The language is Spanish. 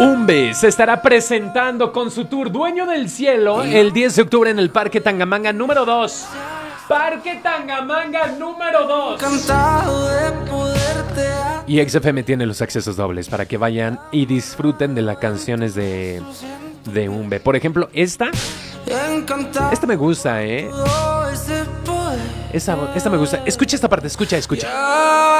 Umbe se estará presentando con su tour Dueño del Cielo el 10 de octubre en el Parque Tangamanga número 2. Parque Tangamanga número 2. Y XFM tiene los accesos dobles para que vayan y disfruten de las canciones de Umbe. Por ejemplo, esta me gusta, Esta me gusta. Escucha esta parte, escucha.